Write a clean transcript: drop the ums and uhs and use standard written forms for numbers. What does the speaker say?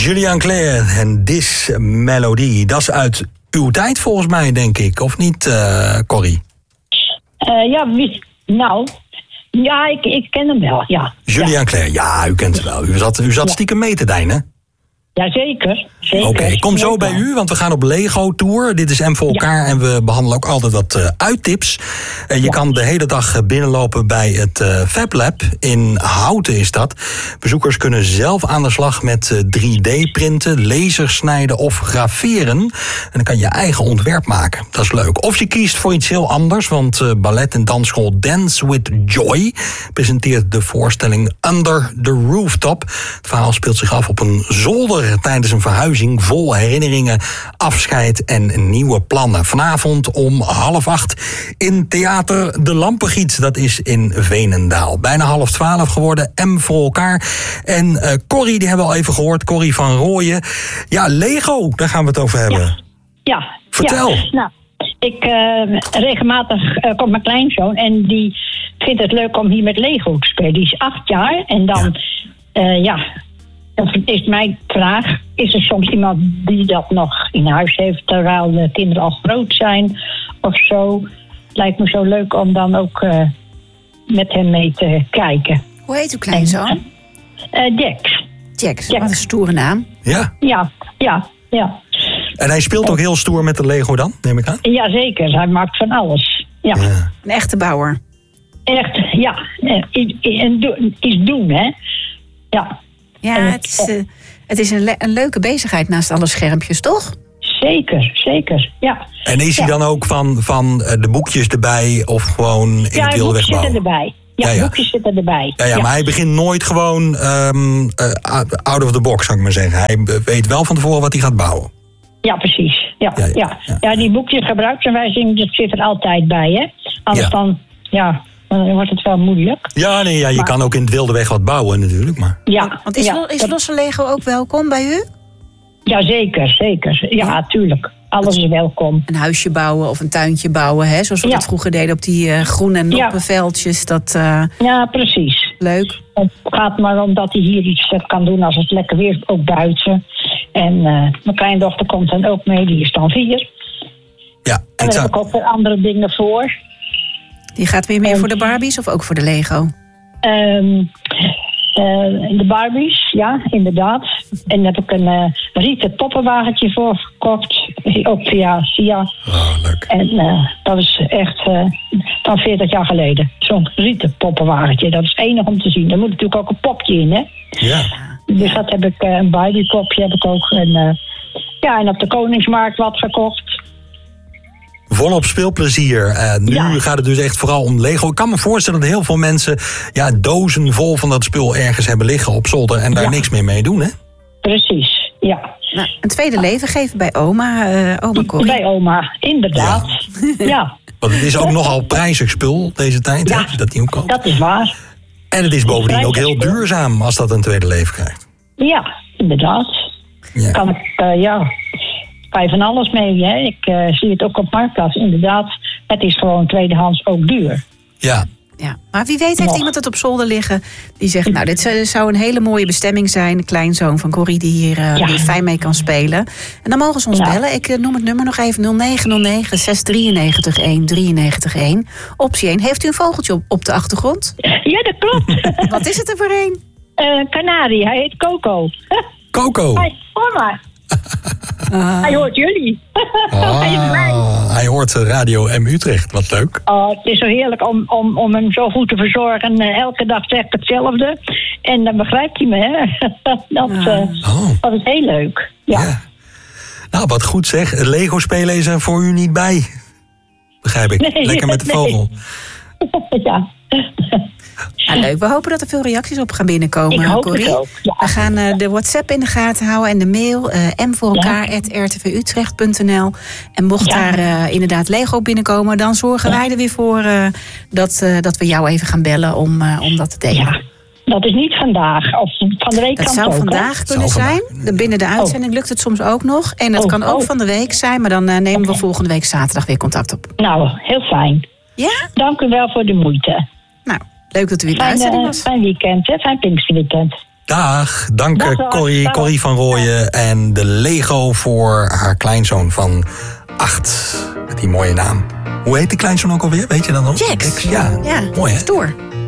Julian Claire en This Melody. Dat is uit uw tijd volgens mij, denk ik. Of niet, Corrie? Ja, ik ken hem wel, ja. Julian Claire, ja, u kent hem wel. U zat stiekem mee te dijnen. Jazeker. Oké, ik kom zo bij u, want we gaan op Lego-tour. Dit is M voor elkaar en we behandelen ook altijd wat uittips. Je kan de hele dag binnenlopen bij het Fab Lab. In Houten is dat. Bezoekers kunnen zelf aan de slag met 3D-printen, lasersnijden of graveren. En dan kan je eigen ontwerp maken. Dat is leuk. Of je kiest voor iets heel anders, want ballet- en dansschool Dance with Joy presenteert de voorstelling Under the Rooftop. Het verhaal speelt zich af op een zolder tijdens een verhuizing vol herinneringen, afscheid en nieuwe plannen. Vanavond om 7:30 in Theater De Lampengiet. Dat is in Veenendaal. Bijna 11:30 geworden. M voor elkaar. En Corrie, die hebben we al even gehoord. Corrie van Rooyen. Ja, Lego, daar gaan we het over hebben. Ja. Vertel. Ja. Nou, ik regelmatig komt mijn kleinzoon en die vindt het leuk om hier met Lego te spelen. Die is 8 jaar en dan, dat is mijn vraag. Is er soms iemand die dat nog in huis heeft terwijl de kinderen al groot zijn of zo? Lijkt me zo leuk om dan ook met hem mee te kijken. Hoe heet uw kleinzoon? Jax. Wat een stoere naam. Ja? Ja. En hij speelt ook heel stoer met de Lego dan, neem ik aan? Jazeker, hij maakt van alles. Ja. Een echte bouwer. Echt, ja. Iets doen, hè. Ja. Ja, het is een leuke bezigheid naast alle schermpjes, toch? Zeker, ja. En is hij dan ook van de boekjes erbij of gewoon in het wilde weg bouwen? Ja, boekjes zitten erbij. Boekjes zitten erbij. Ja, maar hij begint nooit gewoon out of the box, zou ik maar zeggen. Hij weet wel van tevoren wat hij gaat bouwen. Ja, precies. Ja, die boekjes gebruiksaanwijzing, dat zit er altijd bij, hè. Anders dan wordt het wel moeilijk. Ja, je kan ook in het wilde weg wat bouwen natuurlijk. Maar. Ja. Want is losse Lego ook welkom bij u? Ja, zeker. Ja, tuurlijk. Alles is welkom. Een huisje bouwen of een tuintje bouwen, hè? Zoals we dat vroeger deden op die groene noppenveldjes. Ja, precies. Leuk. Het gaat maar om dat hij hier iets kan doen als het lekker weer ook buiten. En mijn kleindochter komt dan ook mee, die is dan 4. Ja, en daar heb ik ook weer andere dingen voor. Die gaat weer meer voor de Barbies of ook voor de Lego? De Barbies, ja, inderdaad. En daar heb ik een rieten poppenwagentje voor gekocht. Ook via SIA. Oh, leuk. En dat is echt dan 40 jaar geleden. Zo'n rieten poppenwagentje. Dat is enig om te zien. Daar moet natuurlijk ook een popje in, hè? Ja. Dus dat heb ik, een Barbie popje heb ik ook. En op de Koningsmarkt wat gekocht. Volop speelplezier. Nu gaat het dus echt vooral om Lego. Ik kan me voorstellen dat heel veel mensen dozen vol van dat spul ergens hebben liggen op zolder en daar niks meer mee doen, hè? Precies, ja. Nou, een tweede leven geven bij oma Corrie. Bij oma, inderdaad. Ja. Want het is ook nogal prijzig spul deze tijd, hè? Dat niet koopt. Dat is waar. En het is bovendien ook heel duurzaam als dat een tweede leven krijgt. Ja, inderdaad. Ja. Kan je van alles mee, hè? Ik zie het ook op Marktplaats, inderdaad. Het is gewoon tweedehands ook duur. Ja. Maar wie weet heeft iemand het op zolder liggen die zegt, nou, dit zou een hele mooie bestemming zijn. De kleinzoon van Corrie die hier fijn mee kan spelen. En dan mogen ze ons bellen. Ik noem het nummer nog even, 0909 693 1391. Optie 1. Heeft u een vogeltje op de achtergrond? Ja, dat klopt. Wat is het er voor een? Kanarie, hij heet Coco. Coco. Hoor maar. Hij hoort jullie. Hij is blij. Hij hoort Radio M Utrecht, wat leuk. Het is zo heerlijk om hem zo goed te verzorgen. Elke dag zegt hetzelfde. En dan begrijpt hij me, hè. Dat is heel leuk. Ja. Nou, wat goed zeg. Lego spelen is er voor u niet bij. Begrijp ik. Nee, lekker met de vogel. Ja. Leuk. We hopen dat er veel reacties op gaan binnenkomen, ik hoop Corrie. Het ook. Ja. We gaan de WhatsApp in de gaten houden en de mail mvoorelkaar@rtvutrecht.nl. En mocht daar inderdaad Lego binnenkomen, dan zorgen wij er weer voor dat we jou even gaan bellen om dat te delen. Ja. Dat is niet vandaag. Of van de week dat kan zou het ook, vandaag kunnen zijn. Binnen de uitzending lukt het soms ook nog. En dat kan ook van de week zijn. Maar dan nemen we volgende week zaterdag weer contact op. Nou, heel fijn. Ja? Dank u wel voor de moeite. Nou, leuk dat u weer in de uitzending was. Fijn weekend, hè? Fijn Pinksterweekend. Dag. Dank Corrie van Rooyen en de Lego voor haar kleinzoon van 8. Met die mooie naam. Hoe heet die kleinzoon ook alweer? Weet je dat nog? Jax. Ja, mooi hè? Stoer.